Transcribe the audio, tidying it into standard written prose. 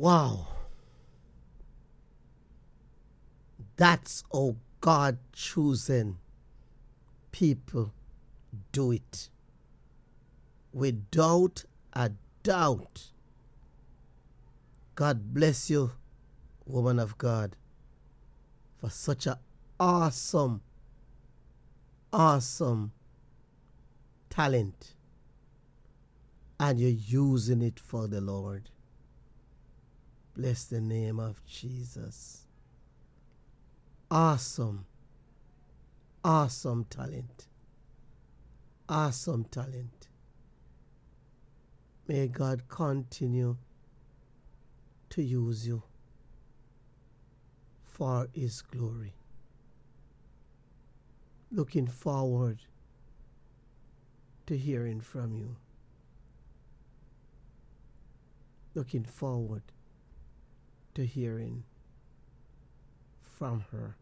Wow. That's how God chosen people do it. Without a doubt. God bless you, woman of God, for such an awesome, awesome talent. And you're using it for the Lord. Bless the name of Jesus. Awesome, awesome talent. Awesome talent. May God continue to use you for His glory. Looking forward to hearing from you. Looking forward to hearing from her.